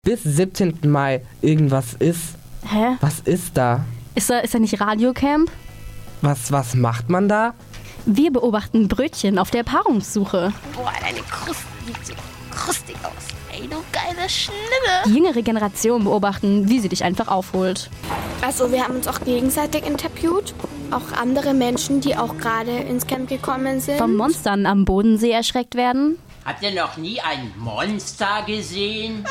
bis 17. Mai irgendwas ist. Hä? Was ist da? Ist da nicht Radiocamp? Was macht man da? Wir beobachten Brötchen auf der Paarungssuche. Boah, deine Kruste sieht so krustig aus. Ey, du geile Schlimme. Die jüngere Generation beobachten, wie sie dich einfach aufholt. Also wir haben uns auch gegenseitig interviewt. Auch andere Menschen, die auch gerade ins Camp gekommen sind. Von Monstern am Bodensee erschreckt werden. Habt ihr noch nie ein Monster gesehen?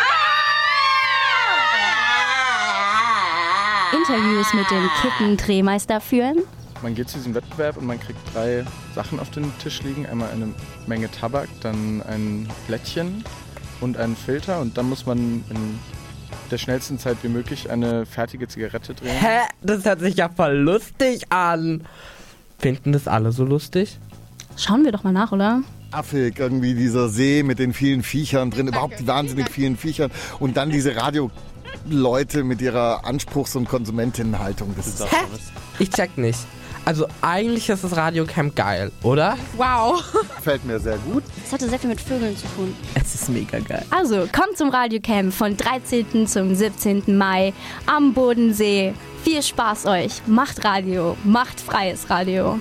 Interviews mit dem Kittendrehmeister führen. Man geht zu diesem Wettbewerb und man kriegt 3 Sachen auf den Tisch liegen. Einmal eine Menge Tabak, dann ein Blättchen und einen Filter. Und dann muss man in der schnellsten Zeit wie möglich eine fertige Zigarette drehen. Hä? Das hört sich ja voll lustig an. Finden das alle so lustig? Schauen wir doch mal nach, oder? Affig, irgendwie dieser See mit den vielen Viechern drin, überhaupt die wahnsinnig vielen Viechern. Und dann diese Radioleute mit ihrer Anspruchs- und Konsumentinnenhaltung. Das ist Hä? Ich check nicht. Also eigentlich ist das Radiocamp geil, oder? Wow. Gefällt mir sehr gut. Das hatte sehr viel mit Vögeln zu tun. Es ist mega geil. Also, kommt zum Radiocamp von 13. zum 17. Mai am Bodensee. Viel Spaß euch. Macht Radio. Macht freies Radio.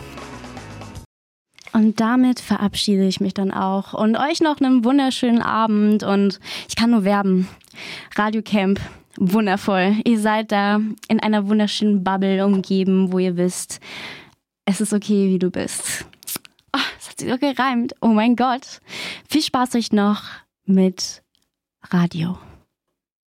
Und damit verabschiede ich mich dann auch. Und euch noch einen wunderschönen Abend. Und ich kann nur werben. Radiocamp. Wundervoll. Ihr seid da in einer wunderschönen Bubble umgeben, wo ihr wisst, es ist okay, wie du bist. Oh, das hat sich so gereimt. Oh mein Gott. Viel Spaß euch noch mit Radio.